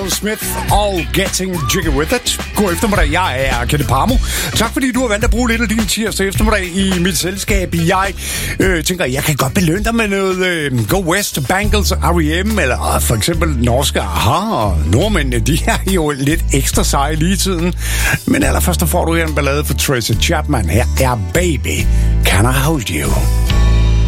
Smith og Getting Jiggy With It. God eftermiddag, jeg er Kenneth Parmo. Tak fordi du har valgt at bruge lidt af din tirsdag eftermiddag i mit selskab. Jeg tænker, jeg kan godt belønne dig med noget Go West, Bangles, R.E.M. eller for eksempel norske Aha. Nordmændene, de er jo lidt ekstra seje lige i tiden. Men allerførst får du her en ballade for Tracy Chapman. Her er Baby, Can I Hold You?